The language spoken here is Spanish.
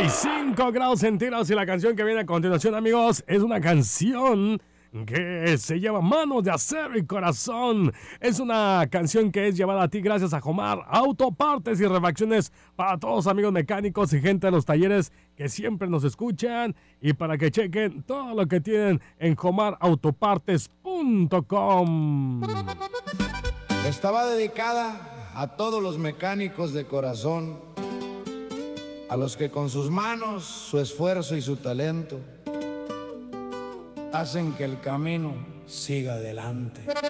45 grados centígrados y la canción que viene a continuación, amigos, es una canción que se llama Manos de Acero y Corazón. Es una canción que es llevada a ti gracias a Jomar Autopartes y Refacciones para todos los amigos mecánicos y gente de los talleres que siempre nos escuchan y para que chequen todo lo que tienen en jomarautopartes.com. Estaba dedicada a todos los mecánicos de corazón, a los que con sus manos, su esfuerzo y su talento hacen que el camino siga adelante.